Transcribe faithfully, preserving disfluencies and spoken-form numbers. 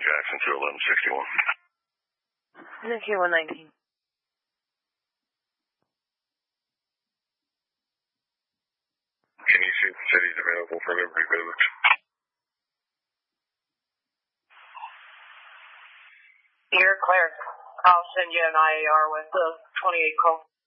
Jackson to eleven sixty-one. Okay, one nineteen. Can you see if the city's available for Liberty Village? You're clear. I'll send you an I A R with the twenty-eight call.